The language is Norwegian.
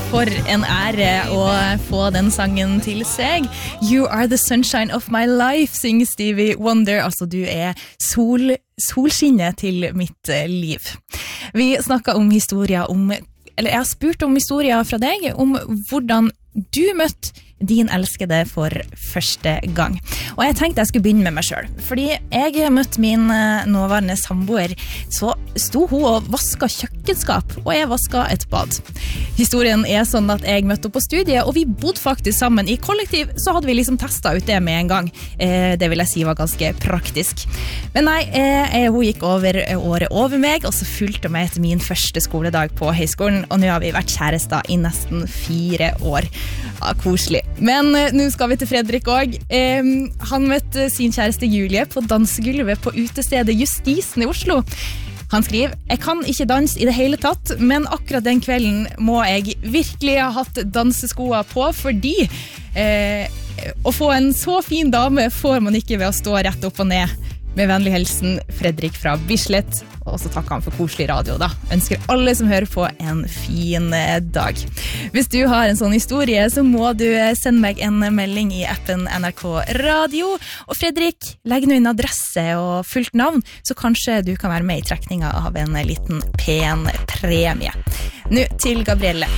For en ære å få den sangen til seg. You are the sunshine of my life, synger Stevie Wonder. Altså, du solskinnet til mitt liv. Vi snakket om historier jeg har spurt om historier fra deg, om hvordan du møtte din elskede for første gang. Og jeg tenkte jeg skulle begynne med meg selv. Fordi jeg møtte min nåværende samboer, så sto hun og vasket kjøkkenskap, og jeg vasket et bad. Historien sånn at jeg møtte opp på studiet, og vi bodde faktisk sammen i kollektiv, så hadde vi liksom testet ut det med en gang. Det vil jeg si var ganske praktisk. Men nei, hun gikk året over meg, og så fulgte hun meg etter min første skoledag på høyskolen, og nå har vi vært kjærester i nesten 4 år. Ja, koselig. Men nå skal vi til Fredrik også. Han møtte sin kjæreste Julie på dansegulvet på utestedet Justisen i Oslo. Han skriver, jeg kan ikke danse i det hele tatt, men akkurat den kvelden må jeg virkelig ha hatt danseskoene på, fordi å få en så fin dame får man ikke ved å stå rett opp og ned. Med vennlig hilsen, Fredrik fra Bislett, og så takker han for koselig radio da. Ønsker alle som hører på en fin dag. Hvis du har en sånn historie, så må du sende meg en melding i appen NRK Radio. Og Fredrik, legg nå inn adresse og fullt navn, så kanskje du kan være med i trekningen av en liten pen premie. Nå til Gabrielle.